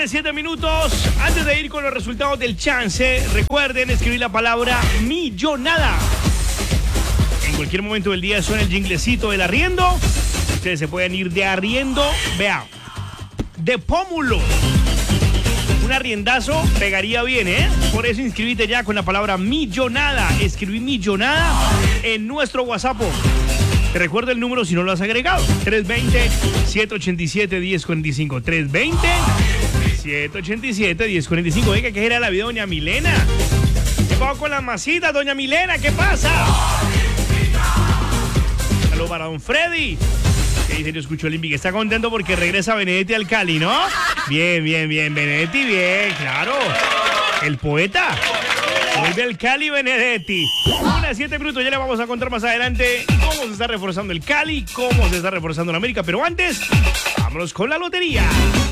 1:07. Antes de ir con los resultados del chance, recuerden escribir la palabra millonada. En cualquier momento del día suena el jinglecito del arriendo. Ustedes se pueden ir de arriendo, vea, de pómulo. Un arriendazo pegaría bien, ¿eh? Por eso inscríbete ya con la palabra millonada. Escribí millonada en nuestro WhatsApp. Te recuerdo el número si no lo has agregado. 320-787-1045. 320-787-1045. Oiga, ¿qué era la vida, doña Milena? ¿Qué pasó con las masitas, doña Milena? ¿Qué pasa? Saludos para don Freddy. ¿Qué dice? Yo escucho el Invi que está contento porque regresa Benedetti al Cali, ¿no? Bien, Benedetti, bien, claro. El poeta. Vuelve al Cali, Benedetti. 1:07, ya le vamos a contar más adelante cómo se está reforzando el Cali, cómo se está reforzando la América. Pero antes, vámonos con la lotería.